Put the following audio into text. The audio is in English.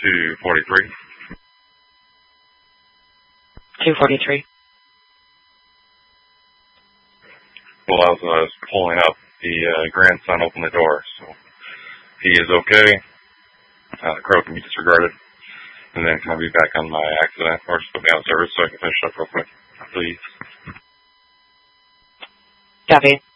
243. 243. Well, as I was pulling up, the grandson opened the door, so he is okay. The crow can be disregarded. And then can I be back on my accident, or just put me on service so I can finish up real quick, please? Copy.